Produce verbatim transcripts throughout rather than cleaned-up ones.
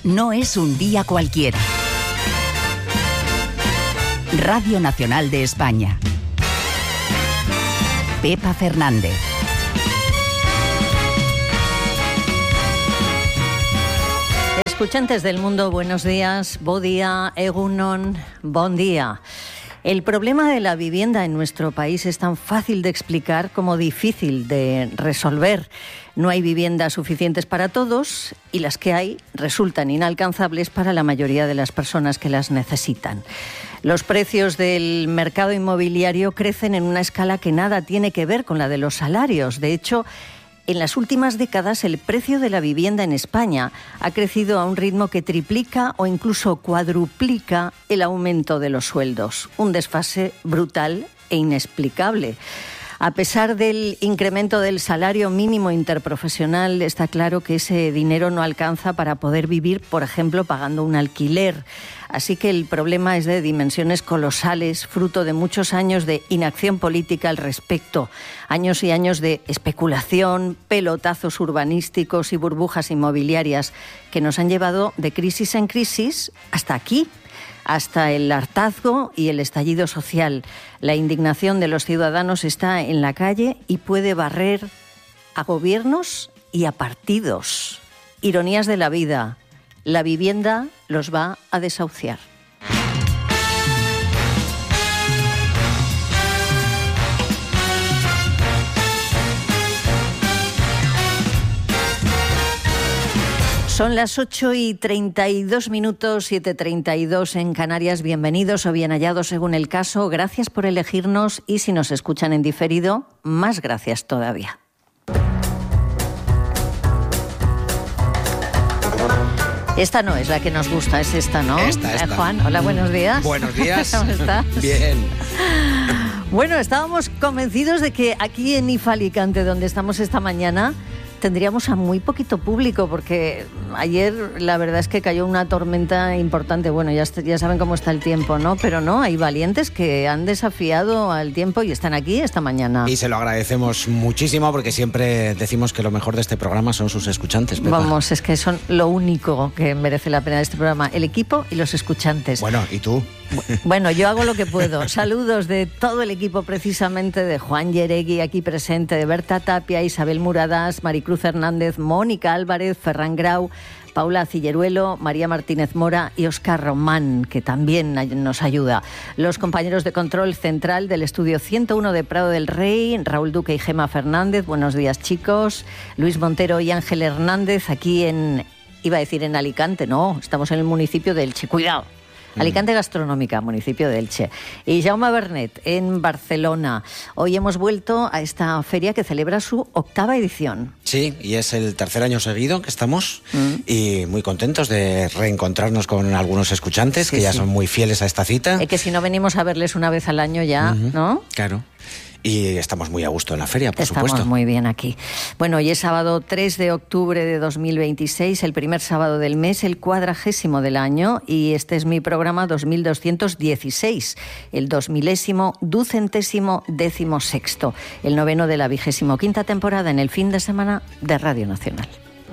no es un día cualquiera. Radio Nacional de España. Pepa Fernández. Escuchantes del mundo, buenos días, bo día, egunon, bon día. El problema de la vivienda en nuestro país es tan fácil de explicar como difícil de resolver. No hay viviendas suficientes para todos y las que hay resultan inalcanzables para la mayoría de las personas que las necesitan. Los precios del mercado inmobiliario crecen en una escala que nada tiene que ver con la de los salarios. De hecho, en las últimas décadas el precio de la vivienda en España ha crecido a un ritmo que triplica o incluso cuadruplica el aumento de los sueldos. Un desfase brutal e inexplicable. A pesar del incremento del salario mínimo interprofesional, está claro que ese dinero no alcanza para poder vivir, por ejemplo, pagando un alquiler. Así que el problema es de dimensiones colosales, fruto de muchos años de inacción política al respecto, años y años de especulación, pelotazos urbanísticos y burbujas inmobiliarias que nos han llevado de crisis en crisis hasta aquí, hasta el hartazgo y el estallido social. La indignación de los ciudadanos está en la calle y puede barrer a gobiernos y a partidos. Ironías de la vida. La vivienda los va a desahuciar. Son las ocho y treinta y dos minutos, siete y treinta y dos en Canarias. Bienvenidos o bien hallados según el caso. Gracias por elegirnos y si nos escuchan en diferido, más gracias todavía. Esta no es la que nos gusta, es esta, ¿no? Esta, esta. Eh, Juan, hola, buenos días. Buenos días. ¿Cómo estás? Bien. Bueno, estábamos convencidos de que aquí en I F A Alicante, donde estamos esta mañana, tendríamos a muy poquito público, porque ayer la verdad es que cayó una tormenta importante. Bueno, ya, ya saben cómo está el tiempo, ¿no? Pero no, hay valientes que han desafiado al tiempo y están aquí esta mañana. Y se lo agradecemos muchísimo porque siempre decimos que lo mejor de este programa son sus escuchantes, Pepa. Vamos, es que son lo único que merece la pena de este programa, el equipo y los escuchantes. Bueno, ¿y tú? Bueno, yo hago lo que puedo. Saludos de todo el equipo, precisamente de Juan Yeregui, aquí presente, de Berta Tapia, Isabel Muradas, Maricruz Hernández, Mónica Álvarez, Ferran Grau, Paula Cilleruelo, María Martínez Mora y Óscar Román, que también nos ayuda. Los compañeros de control central del estudio ciento uno de Prado del Rey, Raúl Duque y Gema Fernández. Buenos días, chicos. Luis Montero y Ángel Hernández, aquí en, iba a decir en Alicante, no, estamos en el municipio de Elche. Cuidado. Alicante Gastronómica, municipio de Elche. Y Jaume Bernet, en Barcelona. Hoy hemos vuelto a esta feria que celebra su octava edición. Sí, y es el tercer año seguido que estamos mm. y muy contentos de reencontrarnos con algunos escuchantes sí, que ya sí. son muy fieles a esta cita. Es que si no venimos a verles una vez al año ya, uh-huh. ¿no? Claro. Y estamos muy a gusto en la feria, por estamos supuesto. Estamos muy bien aquí. Bueno, hoy es sábado tres de octubre de dos mil veintiséis, el primer sábado del mes, el cuadragésimo del año, y este es mi programa dos mil doscientos dieciséis, el dos milésimo, ducentésimo, décimo sexto, el noveno de la vigésimo quinta temporada en el fin de semana de Radio Nacional.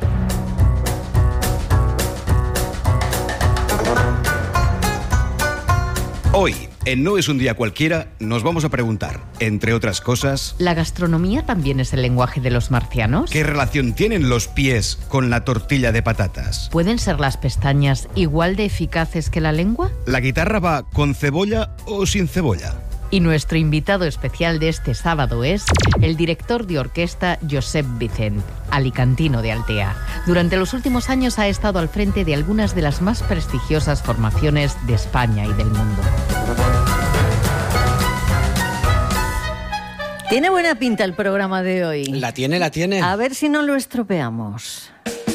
Hoy, en No es un día cualquiera, nos vamos a preguntar, entre otras cosas... ¿La gastronomía también es el lenguaje de los marcianos? ¿Qué relación tienen los pies con la tortilla de patatas? ¿Pueden ser las pestañas igual de eficaces que la lengua? ¿La guitarra va con cebolla o sin cebolla? Y nuestro invitado especial de este sábado es el director de orquesta Josep Vicent, alicantino de Altea. Durante los últimos años ha estado al frente de algunas de las más prestigiosas formaciones de España y del mundo. Tiene buena pinta el programa de hoy. La tiene, la tiene. A ver si no lo estropeamos.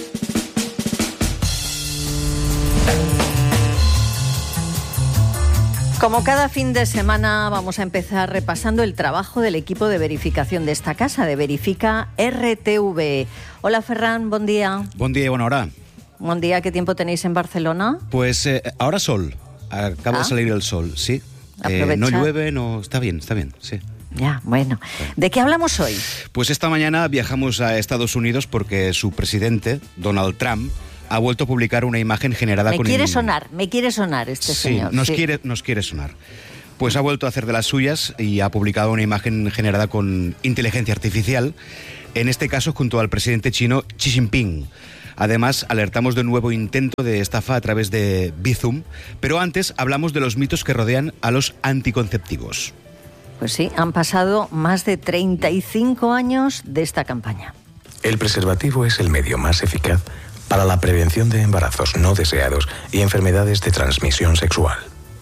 Como cada fin de semana vamos a empezar repasando el trabajo del equipo de verificación de esta casa, de Verifica R T V. Hola Ferran, buen día. Buen día y buena hora. Buen día, ¿qué tiempo tenéis en Barcelona? Pues eh, ahora sol, acaba ah. de salir el sol, sí. Eh, no llueve, no, está bien, está bien, sí. Ya, bueno. ¿De qué hablamos hoy? Pues esta mañana viajamos a Estados Unidos porque su presidente, Donald Trump, ha vuelto a publicar una imagen generada me con... Me quiere in... sonar, me quiere sonar este sí, señor. Nos sí, quiere, nos quiere sonar. Pues ha vuelto a hacer de las suyas y ha publicado una imagen generada con inteligencia artificial, en este caso junto al presidente chino Xi Jinping. Además, alertamos de un nuevo intento de estafa a través de Bizum, pero antes hablamos de los mitos que rodean a los anticonceptivos. Pues sí, han pasado más de treinta y cinco años de esta campaña. El preservativo es el medio más eficaz para la prevención de embarazos no deseados y enfermedades de transmisión sexual.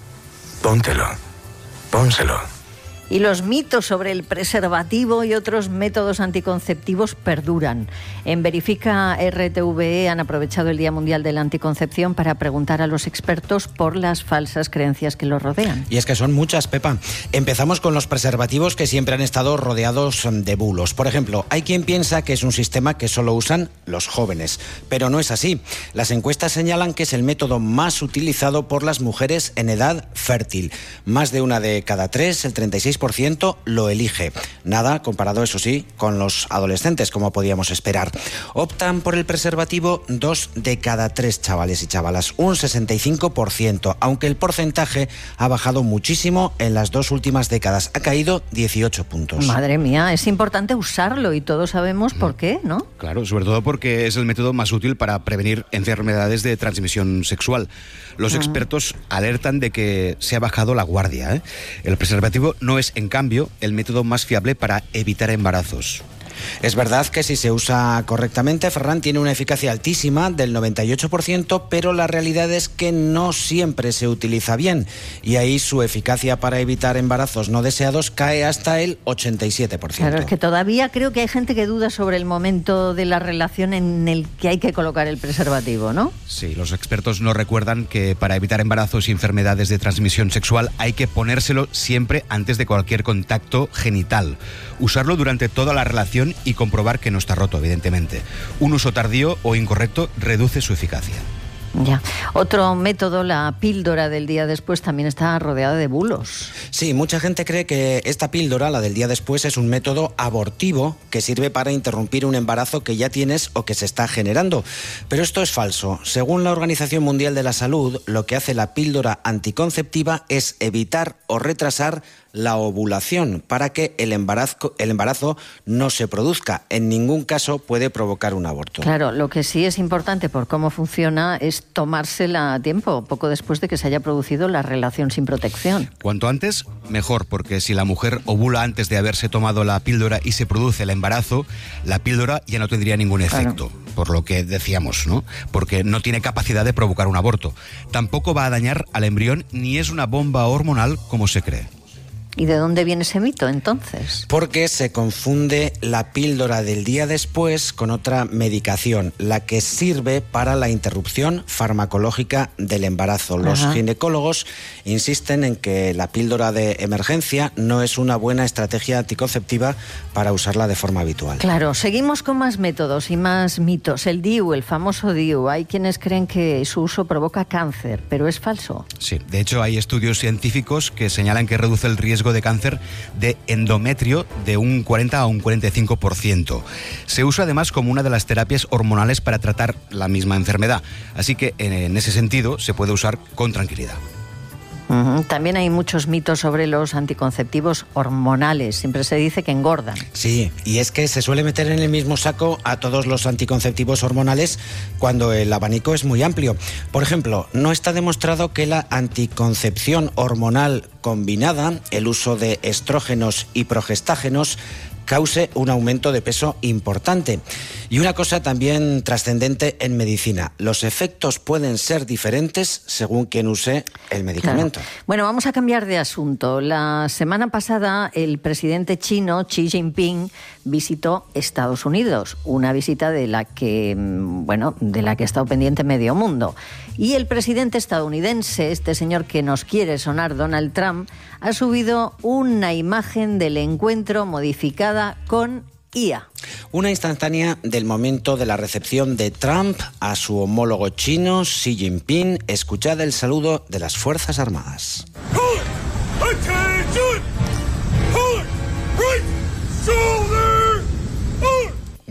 Póntelo. Pónselo. Y los mitos sobre el preservativo y otros métodos anticonceptivos perduran. En Verifica R T V E han aprovechado el Día Mundial de la Anticoncepción para preguntar a los expertos por las falsas creencias que los rodean. Y es que son muchas, Pepa. Empezamos con los preservativos que siempre han estado rodeados de bulos. Por ejemplo, hay quien piensa que es un sistema que solo usan los jóvenes, pero no es así. Las encuestas señalan que es el método más utilizado por las mujeres en edad fértil. Más de una de cada tres, el treinta y seis por ciento, lo elige. Nada comparado, eso sí, con los adolescentes, como podíamos esperar. Optan por el preservativo dos de cada tres chavales y chavalas, un sesenta y cinco por ciento, aunque el porcentaje ha bajado muchísimo en las dos últimas décadas. Ha caído dieciocho puntos. Madre mía, es importante usarlo y todos sabemos por qué, ¿no? Claro, sobre todo porque es el método más útil para prevenir enfermedades de transmisión sexual. Los expertos alertan de que se ha bajado la guardia, ¿eh? El preservativo no es, en cambio, el método más fiable para evitar embarazos. Es verdad que si se usa correctamente, Ferran, tiene una eficacia altísima del noventa y ocho por ciento, pero la realidad es que no siempre se utiliza bien y ahí su eficacia para evitar embarazos no deseados cae hasta el ochenta y siete por ciento. Claro, es que todavía creo que hay gente que duda sobre el momento de la relación en el que hay que colocar el preservativo, ¿no? Sí, los expertos nos recuerdan que para evitar embarazos y enfermedades de transmisión sexual hay que ponérselo siempre antes de cualquier contacto genital. Usarlo durante toda la relación y comprobar que no está roto, evidentemente. Un uso tardío o incorrecto reduce su eficacia. Ya. Otro método, la píldora del día después, también está rodeada de bulos. Sí, mucha gente cree que esta píldora, la del día después, es un método abortivo que sirve para interrumpir un embarazo que ya tienes o que se está generando. Pero esto es falso. Según la Organización Mundial de la Salud, lo que hace la píldora anticonceptiva es evitar o retrasar la ovulación para que el embarazo, el embarazo no se produzca. En ningún caso puede provocar un aborto. Claro, lo que sí es importante por cómo funciona es tomársela a tiempo, poco después de que se haya producido la relación sin protección. Cuanto antes, mejor, porque si la mujer ovula antes de haberse tomado la píldora y se produce el embarazo, la píldora ya no tendría ningún efecto, claro, por lo que decíamos, ¿no? Porque no tiene capacidad de provocar un aborto. Tampoco va a dañar al embrión ni es una bomba hormonal como se cree. ¿Y de dónde viene ese mito, entonces? Porque se confunde la píldora del día después con otra medicación, la que sirve para la interrupción farmacológica del embarazo. Los Ajá. ginecólogos insisten en que la píldora de emergencia no es una buena estrategia anticonceptiva para usarla de forma habitual. Claro, seguimos con más métodos y más mitos. El D I U, el famoso D I U, hay quienes creen que su uso provoca cáncer, pero es falso. Sí, de hecho hay estudios científicos que señalan que reduce el riesgo de cáncer de endometrio de un cuarenta a un cuarenta y cinco por ciento. Se usa además como una de las terapias hormonales para tratar la misma enfermedad, así que en ese sentido se puede usar con tranquilidad. Uh-huh. También hay muchos mitos sobre los anticonceptivos hormonales. Siempre se dice que engordan. Sí, y es que se suele meter en el mismo saco a todos los anticonceptivos hormonales cuando el abanico es muy amplio. Por ejemplo, no está demostrado que la anticoncepción hormonal combinada, el uso de estrógenos y progestágenos, cause un aumento de peso importante. Y una cosa también trascendente en medicina, los efectos pueden ser diferentes según quien use el medicamento. Claro. Bueno, vamos a cambiar de asunto. La semana pasada el presidente chino Xi Jinping visitó Estados Unidos, una visita de la que, bueno, de la que ha estado pendiente medio mundo. Y el presidente estadounidense, este señor que nos quiere sonar, Donald Trump, ha subido una imagen del encuentro modificada con I A. Una instantánea del momento de la recepción de Trump a su homólogo chino, Xi Jinping. Escuchad el saludo de las Fuerzas Armadas.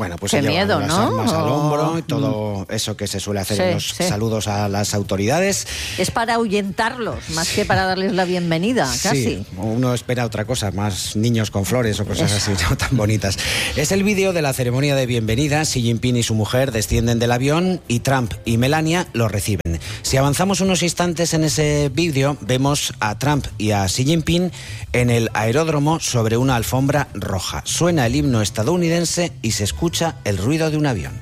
Bueno, pues Qué se llevan miedo, las ¿no? armas al hombro y Mm. todo eso que se suele hacer Sí, en los sí. saludos a las autoridades. Es para ahuyentarlos, más que para darles la bienvenida, casi. Sí, uno espera otra cosa, más niños con flores o cosas Eso. así, no tan bonitas. Es el vídeo de la ceremonia de bienvenida. Xi Jinping y su mujer descienden del avión y Trump y Melania lo reciben. Si avanzamos unos instantes en ese vídeo, vemos a Trump y a Xi Jinping en el aeródromo sobre una alfombra roja. Suena el himno estadounidense y se escucha el ruido de un avión.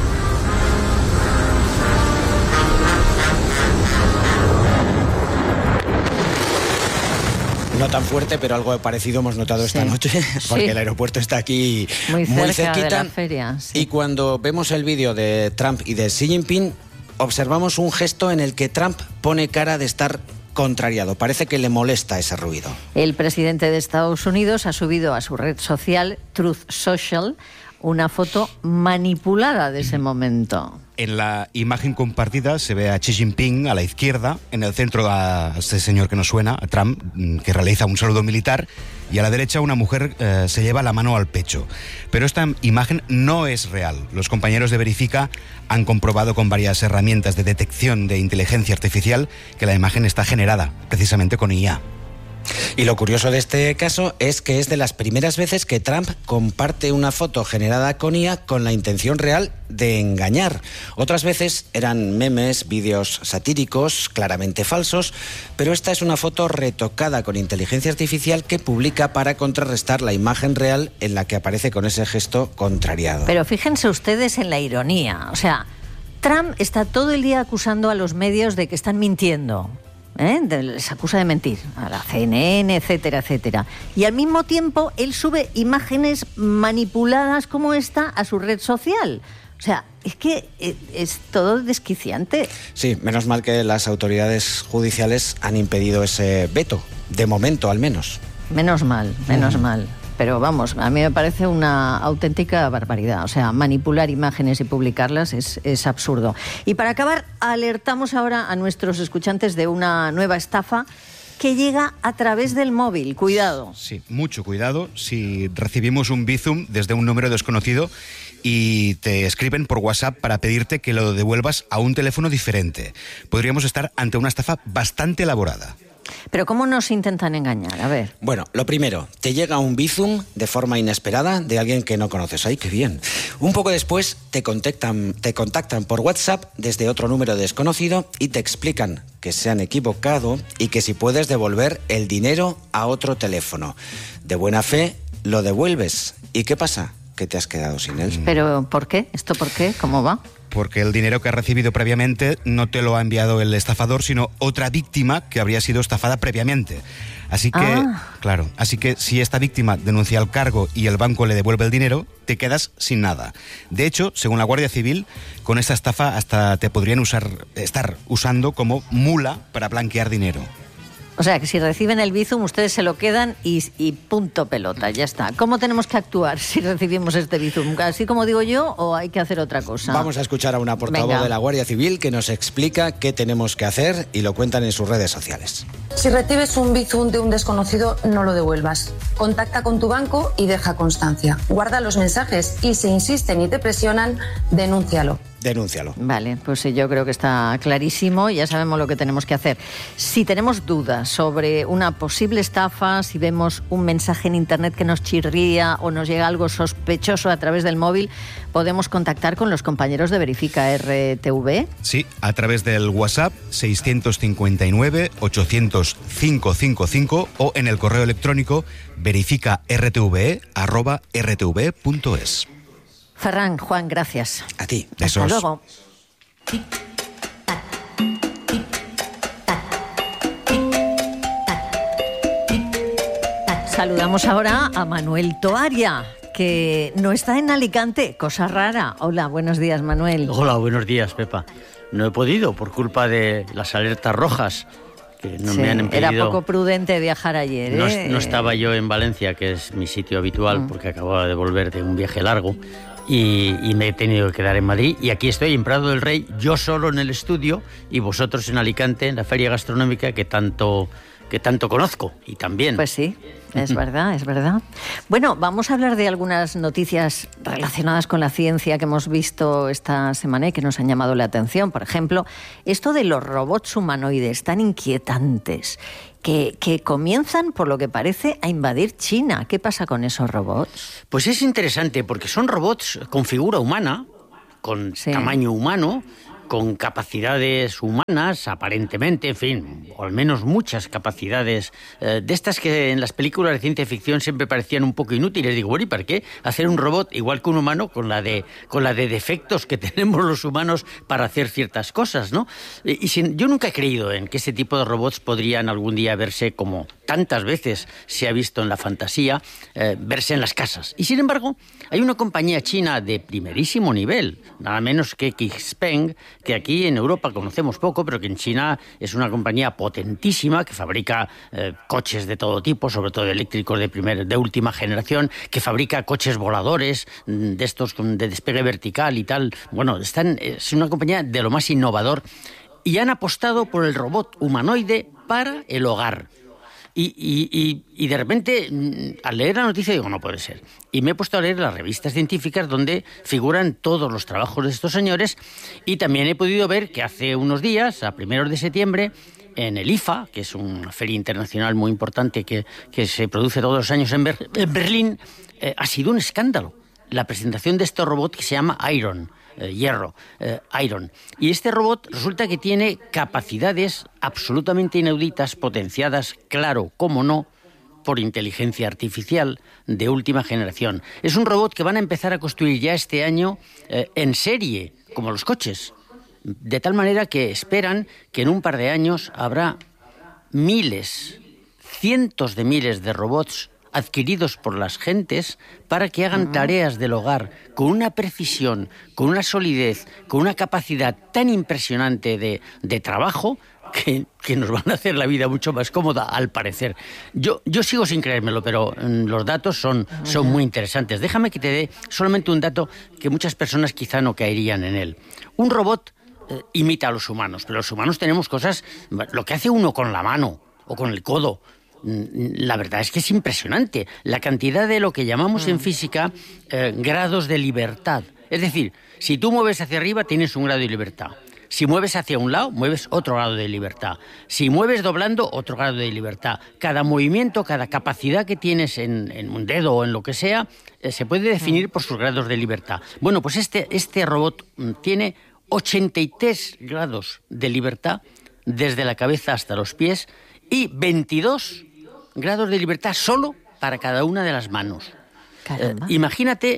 No tan fuerte, pero algo parecido hemos notado esta Sí. noche, porque Sí. el aeropuerto está aquí Muy muy, cerca de cerquita. la feria, sí. Y cuando vemos el vídeo de Trump y de Xi Jinping, observamos un gesto en el que Trump pone cara de estar contrariado. Parece que le molesta ese ruido. El presidente de Estados Unidos ha subido a su red social, Truth Social, una foto manipulada de ese momento. En la imagen compartida se ve a Xi Jinping a la izquierda, en el centro a este señor que nos suena, a Trump, que realiza un saludo militar, y a la derecha una mujer eh, se lleva la mano al pecho. Pero esta imagen no es real. Los compañeros de Verifica han comprobado con varias herramientas de detección de inteligencia artificial que la imagen está generada precisamente con I A. Y lo curioso de este caso es que es de las primeras veces que Trump comparte una foto generada con I A con la intención real de engañar. Otras veces eran memes, vídeos satíricos, claramente falsos, pero esta es una foto retocada con inteligencia artificial que publica para contrarrestar la imagen real en la que aparece con ese gesto contrariado. Pero fíjense ustedes en la ironía. O sea, Trump está todo el día acusando a los medios de que están mintiendo. ¿Eh? De- les acusa de mentir, a la C N N, etcétera, etcétera. Y al mismo tiempo, él sube imágenes manipuladas como esta a su red social. O sea, es que eh, es todo desquiciante. Sí, menos mal que las autoridades judiciales han impedido ese veto, de momento al menos. Menos mal, menos mal. Pero vamos, a mí me parece una auténtica barbaridad. O sea, manipular imágenes y publicarlas es, es absurdo. Y para acabar, alertamos ahora a nuestros escuchantes de una nueva estafa que llega a través del móvil. Cuidado. Sí, mucho cuidado si recibimos un Bizum desde un número desconocido y te escriben por WhatsApp para pedirte que lo devuelvas a un teléfono diferente. Podríamos estar ante una estafa bastante elaborada. Pero ¿cómo nos intentan engañar? A ver. Bueno, lo primero, te llega un Bizum de forma inesperada de alguien que no conoces. ¡Ay, qué bien! Un poco después te contactan, te contactan por WhatsApp desde otro número desconocido y te explican que se han equivocado y que si puedes devolver el dinero a otro teléfono. De buena fe, lo devuelves. ¿Y qué pasa? Que te has quedado sin él. ¿Pero por qué? ¿Esto por qué? ¿Cómo va? Porque el dinero que has recibido previamente no te lo ha enviado el estafador, sino otra víctima que habría sido estafada previamente. Así que, Ah. claro, así que si esta víctima denuncia el cargo y el banco le devuelve el dinero, te quedas sin nada. De hecho, según la Guardia Civil, con esta estafa hasta te podrían usar, estar usando como mula para blanquear dinero. O sea, que si reciben el Bizum, ustedes se lo quedan y, y punto pelota, ya está. ¿Cómo tenemos que actuar si recibimos este Bizum? ¿Así como digo yo o hay que hacer otra cosa? Vamos a escuchar a una portavoz Venga. de la Guardia Civil que nos explica qué tenemos que hacer y lo cuentan en sus redes sociales. Si recibes un Bizum de un desconocido, no lo devuelvas. Contacta con tu banco y deja constancia. Guarda los mensajes y si insisten y te presionan, denúncialo. Denúncialo. Vale, pues sí, yo creo que está clarísimo, ya sabemos lo que tenemos que hacer. Si tenemos dudas sobre una posible estafa, si vemos un mensaje en internet que nos chirría o nos llega algo sospechoso a través del móvil, podemos contactar con los compañeros de Verifica R T V. Sí, a través del WhatsApp seiscientos cincuenta y nueve ochocientos cinco cinco cinco o en el correo electrónico verifica r t v e arroba r t v punto es. Ferran, Juan, gracias. A ti. Hasta Besos. luego. Saludamos ahora a Manuel Toaria, que no está en Alicante, cosa rara. Hola, buenos días, Manuel. Hola, buenos días, Pepa. No he podido por culpa de las alertas rojas que no Sí, me han impedido. era poco prudente viajar ayer, No, ¿eh? no estaba yo en Valencia, que es mi sitio habitual, Mm. porque acababa de volver de un viaje largo y, y me he tenido que quedar en Madrid. Y aquí estoy, en Prado del Rey, yo solo en el estudio y vosotros en Alicante, en la feria gastronómica que tanto, que tanto conozco. Y también. Pues sí. Es verdad, es verdad. Bueno, vamos a hablar de algunas noticias relacionadas con la ciencia que hemos visto esta semana y que nos han llamado la atención. Por ejemplo, esto de los robots humanoides tan inquietantes que, que comienzan, por lo que parece, a invadir China. ¿Qué pasa con esos robots? Pues es interesante porque son robots con figura humana, con sí. tamaño humano, con capacidades humanas, aparentemente, en fin, o al menos muchas capacidades eh, de estas que en las películas de ciencia ficción siempre parecían un poco inútiles. Digo, bueno, ¿y para qué hacer un robot igual que un humano con la de con la de defectos que tenemos los humanos para hacer ciertas cosas, ¿no? Y, y sin, yo nunca he creído en que este tipo de robots podrían algún día verse como tantas veces se ha visto en la fantasía, eh, verse en las casas. Y sin embargo, hay una compañía china de primerísimo nivel, nada menos que Xpeng, que aquí en Europa conocemos poco, pero que en China es una compañía potentísima que fabrica eh, coches de todo tipo, sobre todo eléctricos de primer, de última generación, que fabrica coches voladores de estos de despegue vertical y tal. Bueno, están, es una compañía de lo más innovador y han apostado por el robot humanoide para el hogar. Y, y, y, y de repente, al leer la noticia, digo, no puede ser. Y me he puesto a leer las revistas científicas donde figuran todos los trabajos de estos señores y también he podido ver que hace unos días, a primeros de septiembre, en el I F A, que es una feria internacional muy importante que, que se produce todos los años en, Ber- en Berlín, eh, ha sido un escándalo. La presentación de este robot que se llama Iron. Eh, hierro, eh, Iron. Y este robot resulta que tiene capacidades absolutamente inauditas, potenciadas, claro, cómo no, por inteligencia artificial de última generación. Es un robot que van a empezar a construir ya este año eh, en serie, como los coches. De tal manera que esperan que en un par de años habrá miles, cientos de miles de robots adquiridos por las gentes para que hagan tareas del hogar con una precisión, con una solidez, con una capacidad tan impresionante de, de trabajo que, que nos van a hacer la vida mucho más cómoda, al parecer. Yo, yo sigo sin creérmelo, pero mm, los datos son, son muy interesantes. Déjame que te dé solamente un dato que muchas personas quizá no caerían en él. Un robot eh, imita a los humanos, pero los humanos tenemos cosas, lo que hace uno con la mano o con el codo. La verdad es que es impresionante la cantidad de lo que llamamos en física eh, grados de libertad. Es decir, si tú mueves hacia arriba tienes un grado de libertad. Si mueves hacia un lado, mueves otro grado de libertad. Si mueves doblando, otro grado de libertad. Cada movimiento, cada capacidad que tienes en, en un dedo o en lo que sea, eh, se puede definir por sus grados de libertad. Bueno, pues este, este robot mm, tiene ochenta y tres grados de libertad desde la cabeza hasta los pies y veintidós grados de libertad solo para cada una de las manos. Eh, imagínate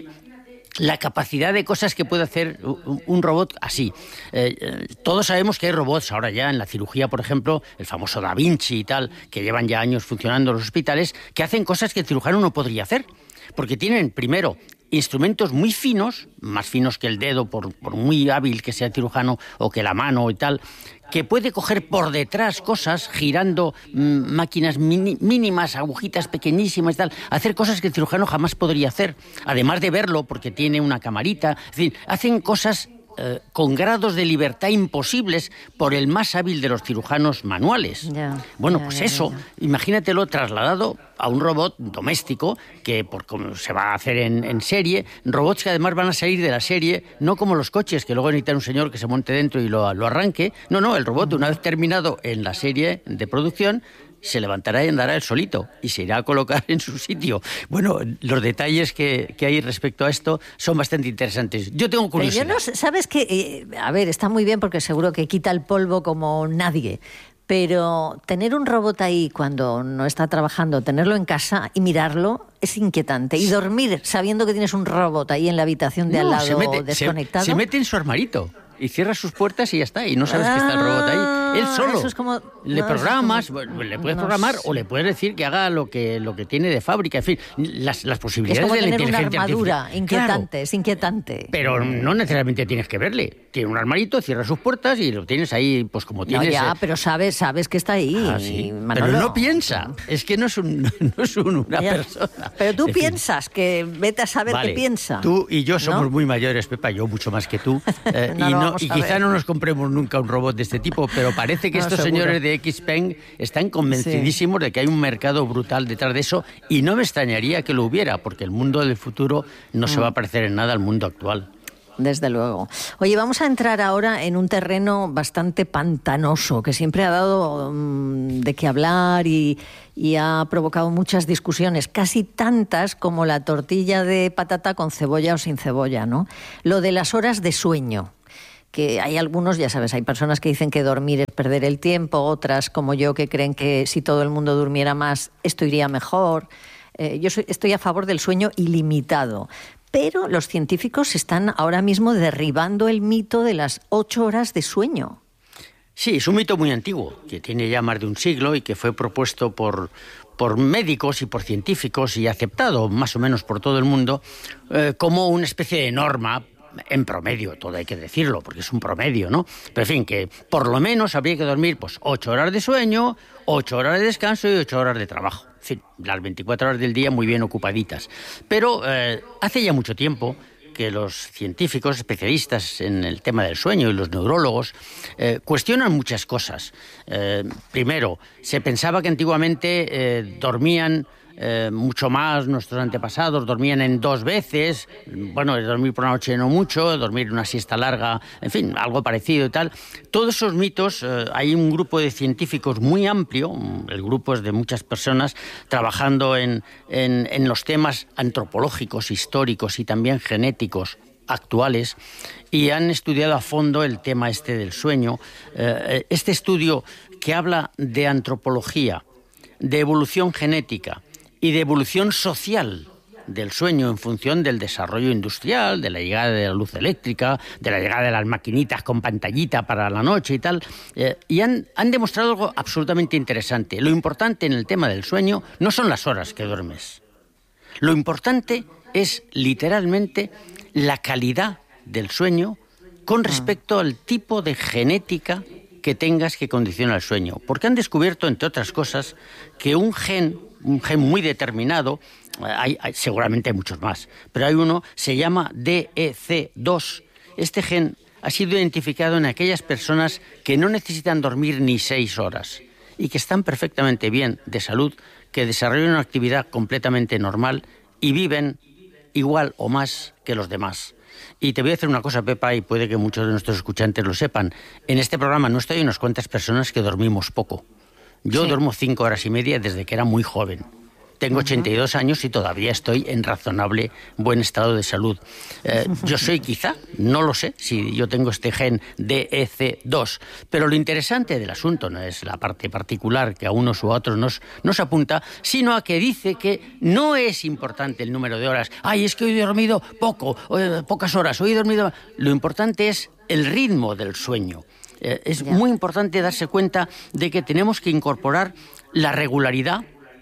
la capacidad de cosas que puede hacer un, un robot así. Eh, eh, todos sabemos que hay robots ahora ya en la cirugía, por ejemplo, el famoso Da Vinci y tal, que llevan ya años funcionando en los hospitales, que hacen cosas que el cirujano no podría hacer. Porque tienen, primero, instrumentos muy finos, más finos que el dedo, por, por muy hábil que sea el cirujano, o que la mano y tal, que puede coger por detrás cosas, girando mmm, máquinas mini, mínimas, agujitas pequeñísimas y tal, hacer cosas que el cirujano jamás podría hacer, además de verlo porque tiene una camarita. Es decir, hacen cosas eh, con grados de libertad imposibles por el más hábil de los cirujanos manuales. Ya, bueno, ya, pues ya, eso, ya, ya. Imagínatelo trasladado a un robot doméstico que, por como se va a hacer en, en serie, robots que además van a salir de la serie, no como los coches, que luego necesitan un señor que se monte dentro y lo, lo arranque. No, no, el robot, una vez terminado en la serie de producción, se levantará y andará él solito y se irá a colocar en su sitio. Bueno, los detalles que, que hay respecto a esto son bastante interesantes. Yo tengo curiosidad. Pero yo no, ¿sabes qué? Eh, a ver, está muy bien porque seguro que quita el polvo como nadie. Pero tener un robot ahí cuando no está trabajando, tenerlo en casa y mirarlo es inquietante. Y dormir sabiendo que tienes un robot ahí en la habitación de no, al lado se mete, desconectado. Se, se mete en su armarito y cierra sus puertas y ya está. Y no sabes ah, que está el robot ahí. Él solo. Eso es como, le no, programas, como, le puedes no programar sé. O le puedes decir que haga lo que, lo que tiene de fábrica. En fin, las, las posibilidades es como de la tener inteligencia una armadura artificial. inquietante, Claro, es inquietante. pero no necesariamente tienes que verle. Tiene un armarito, cierra sus puertas y lo tienes ahí, pues como tienes. No, ya, eh... pero sabes, sabes que está ahí. Ah, sí. Pero no piensa. Es que no es, un, no es un, una ya. persona. Pero tú en piensas, fin. que vete a saber vale. qué piensa. Tú y yo somos ¿no? muy mayores, Pepa, yo mucho más que tú. Eh, no y, no, vamos y a quizá ver. no nos compremos nunca un robot de este tipo, pero parece parece que No, estos seguro. señores de Xpeng están convencidísimos sí. de que hay un mercado brutal detrás de eso, y no me extrañaría que lo hubiera, porque el mundo del futuro no mm. se va a parecer en nada al mundo actual. Desde luego. Oye, vamos a entrar ahora en un terreno bastante pantanoso, que siempre ha dado um, de qué hablar y, y ha provocado muchas discusiones, casi tantas como la tortilla de patata con cebolla o sin cebolla, ¿no? Lo de las horas de sueño. Que hay algunos, ya sabes, hay personas que dicen que dormir es perder el tiempo, otras como yo que creen que si todo el mundo durmiera más, esto iría mejor. Eh, yo soy, estoy a favor del sueño ilimitado. Pero los científicos están ahora mismo derribando el mito de las ocho horas de sueño. Sí, es un mito muy antiguo, que tiene ya más de un siglo y que fue propuesto por, por médicos y por científicos y aceptado más o menos por todo el mundo eh, como una especie de norma, en promedio, todo hay que decirlo, porque es un promedio, ¿no? Pero en fin, que por lo menos habría que dormir pues ocho horas de sueño, ocho horas de descanso y ocho horas de trabajo. En fin, las veinticuatro horas del día muy bien ocupaditas. Pero eh, hace ya mucho tiempo que los científicos especialistas en el tema del sueño y los neurólogos eh, cuestionan muchas cosas. Eh, primero, se pensaba que antiguamente eh, dormían Eh, mucho más, nuestros antepasados dormían en dos veces, bueno, dormir por la noche no mucho, dormir una siesta larga, en fin, algo parecido y tal. Todos esos mitos, eh, hay un grupo de científicos muy amplio, el grupo es de muchas personas, trabajando en, en, en los temas antropológicos, históricos y también genéticos actuales, y han estudiado a fondo el tema este del sueño. Eh, este estudio que habla de antropología, de evolución genética y de evolución social del sueño en función del desarrollo industrial, de la llegada de la luz eléctrica, de la llegada de las maquinitas con pantallita para la noche y tal, eh, y han, han demostrado algo absolutamente interesante. Lo importante en el tema del sueño no son las horas que duermes. Lo importante es literalmente la calidad del sueño con respecto al tipo de genética que tengas que condiciona el sueño. Porque han descubierto, entre otras cosas, que un gen, un gen muy determinado, hay, hay, seguramente hay muchos más, pero hay uno, se llama D E C dos. Este gen ha sido identificado en aquellas personas que no necesitan dormir ni seis horas y que están perfectamente bien de salud, que desarrollan una actividad completamente normal y viven igual o más que los demás. Y te voy a decir una cosa, Pepa, y puede que muchos de nuestros escuchantes lo sepan. En este programa nuestro hay unas cuantas personas que dormimos poco. Yo sí. duermo cinco horas y media desde que era muy joven. Tengo ochenta y dos años y todavía estoy en razonable buen estado de salud. Eh, yo soy quizá, no lo sé, si yo tengo este gen D E C dos, pero lo interesante del asunto no es la parte particular que a unos u a otros nos, nos apunta, sino a que dice que no es importante el número de horas. Ay, es que hoy he dormido poco, eh, pocas horas, hoy he dormido... Lo importante es el ritmo del sueño. Eh, es yeah. muy importante darse cuenta de que tenemos que incorporar la regularidad,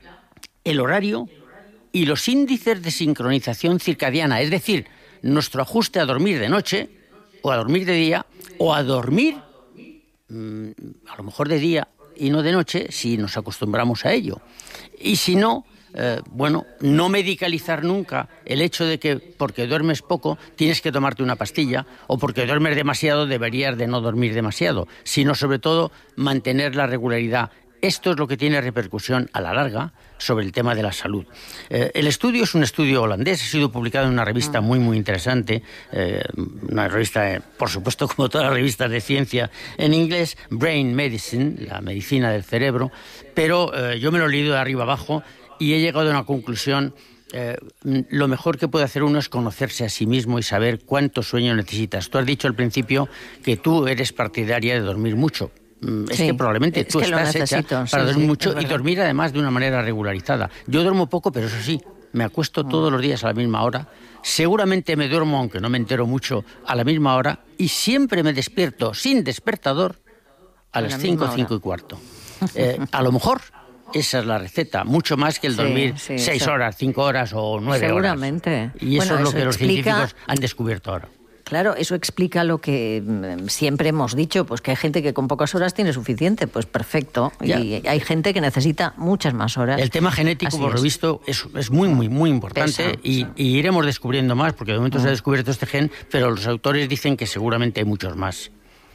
el horario y los índices de sincronización circadiana, es decir, nuestro ajuste a dormir de noche o a dormir de día o a dormir mmm, a lo mejor de día y no de noche si nos acostumbramos a ello. Y si no, eh, bueno, no medicalizar nunca el hecho de que porque duermes poco tienes que tomarte una pastilla o porque duermes demasiado deberías de no dormir demasiado, sino sobre todo mantener la regularidad. Esto es lo que tiene repercusión a la larga sobre el tema de la salud. Eh, el estudio es un estudio holandés, ha sido publicado en una revista muy, muy interesante, eh, una revista, eh, por supuesto, como todas las revistas de ciencia en inglés, Brain Medicine, la medicina del cerebro, pero eh, yo me lo he leído de arriba abajo y he llegado a una conclusión. Eh, lo mejor que puede hacer uno es conocerse a sí mismo y saber cuánto sueño necesitas. Tú has dicho al principio que tú eres partidaria de dormir mucho. Es sí, que probablemente es tú que estás hecha sí, para dormir sí, mucho y dormir además de una manera regularizada. Yo duermo poco, pero eso sí, me acuesto todos los días a la misma hora. Seguramente me duermo, aunque no me entero mucho, a la misma hora y siempre me despierto sin despertador a las cinco, cinco y cuarto. Eh, a lo mejor esa es la receta, mucho más que el dormir sí, sí, seis eso. horas, cinco horas o nueve Seguramente. horas. Seguramente. Y eso bueno, es lo eso que los explica... científicos han descubierto ahora. Claro, eso explica lo que siempre hemos dicho, pues que hay gente que con pocas horas tiene suficiente, pues perfecto. Ya. Y hay gente que necesita muchas más horas. El tema genético, Así por lo visto, es, es muy, muy, muy importante y, y iremos descubriendo más, porque de momento mm. se ha descubierto este gen, pero los autores dicen que seguramente hay muchos más.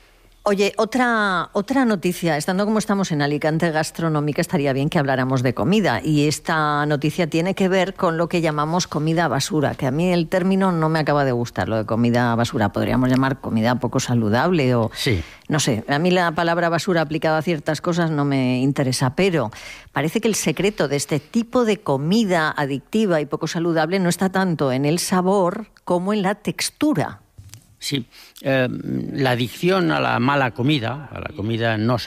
Oye, otra, otra noticia, estando como estamos en Alicante Gastronómica, estaría bien que habláramos de comida, y esta noticia tiene que ver con lo que llamamos comida basura, que a mí el término no me acaba de gustar, lo de comida basura, podríamos llamar comida poco saludable o... Sí. No sé, a mí la palabra basura aplicada a ciertas cosas no me interesa, pero parece que el secreto de este tipo de comida adictiva y poco saludable no está tanto en el sabor como en la textura. Sí, eh, la adicción a la mala comida, a la comida no